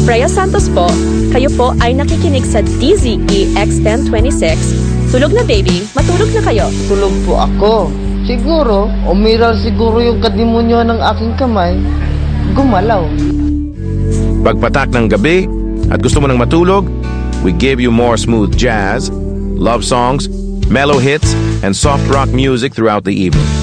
Freya Santos po, kayo po ay nakikinig sa DZE X1026. Tulog na baby, matulog na kayo. Tulog po ako. Siguro, umiral siguro yung kadimonyo ng aking kamay. Gumalaw. Pagpatak ng gabi at gusto mo nang matulog, we give you more smooth jazz, love songs, mellow hits, and soft rock music throughout the evening.